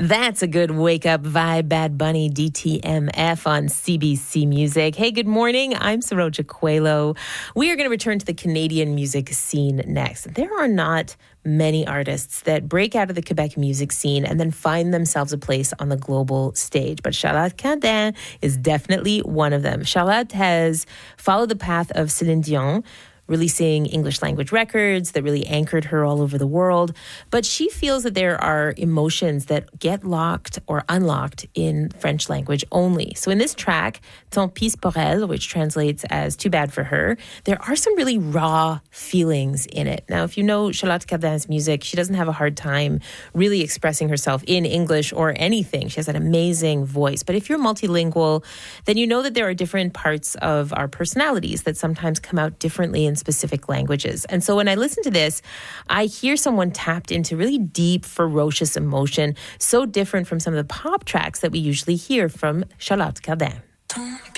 That's a good wake-up vibe. Bad Bunny, DTMF on CBC Music. Hey, good morning. I'm Saroja Coelho. We are going to return to the Canadian music scene next. There are not many artists that break out of the Quebec music scene and then find themselves a place on the global stage. But Charlotte Cardin is definitely one of them. Charlotte has followed the path of Celine Dion, releasing English language records that really anchored her all over the world. But she feels that there are emotions that get locked or unlocked in French language only. So in this track, Tant pis pour elle, which translates as too bad for her, there are some really raw feelings in it. Now, if you know Charlotte Cardin's music, she doesn't have a hard time really expressing herself in English or anything. She has an amazing voice. But if you're multilingual, then you know that there are different parts of our personalities that sometimes come out differently in specific languages. And so when I listen to this, I hear someone tapped into really deep, ferocious emotion, so different from some of the pop tracks that we usually hear from Charlotte Cardin.